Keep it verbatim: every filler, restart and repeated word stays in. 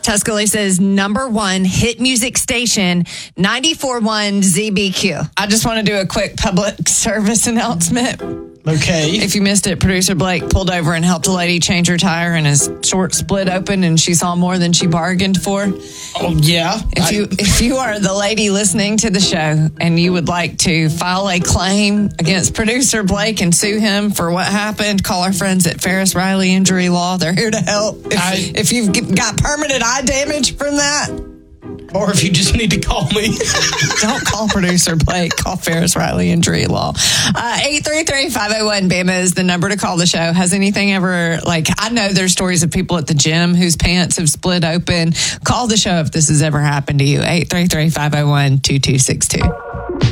Tuscaloosa's number one hit music station, ninety-four point one Z B Q. I just want to do a quick public service announcement. Okay. If you missed it, producer Blake pulled over and helped a lady change her tire, and his short split open, and she saw more than she bargained for. Oh, yeah. If I, you if you are the lady listening to the show and you would like to file a claim against producer Blake and sue him for what happened, call our friends at Ferris Riley Injury Law. They're here to help. If, I, if you've got permanent eye damage from that, or if you just need to call me. don't call producer Blake. Call Ferris Riley Injury Law. Uh, eight three three, five oh one, B A M A is the number to call the show. Has anything ever, like, I know there's stories of people at the gym whose pants have split open. Call the show if this has ever happened to you. eight three three, five oh one, two two six two.